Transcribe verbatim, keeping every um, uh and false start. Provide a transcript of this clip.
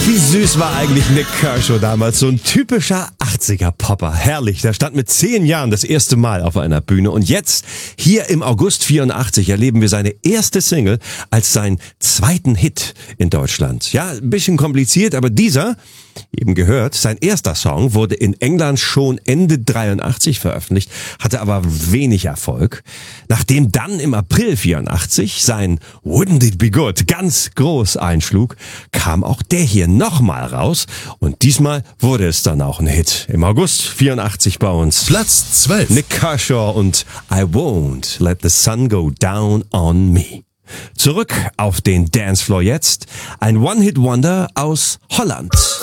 Wie süß war eigentlich Nik Kershaw damals, so ein typischer achtziger-Popper. Herrlich, der stand mit zehn Jahren das erste Mal auf einer Bühne und jetzt, hier im August vierundachtzig, erleben wir seine erste Single als seinen zweiten Hit in Deutschland. Ja, ein bisschen kompliziert, aber dieser, eben gehört, sein erster Song wurde in England schon Ende dreiundachtzig veröffentlicht, hatte aber wenig Erfolg. Nachdem dann im April vierundachtzig sein Wouldn't It Be Good ganz groß einschlug, kam auch der hier nochmal raus und diesmal wurde es dann auch ein Hit. Im August vierundachtzig bei uns. Platz zwölf. Nik Kershaw und I Won't Let the Sun Go Down on Me. Zurück auf den Dancefloor jetzt. Ein One-Hit-Wonder aus Holland.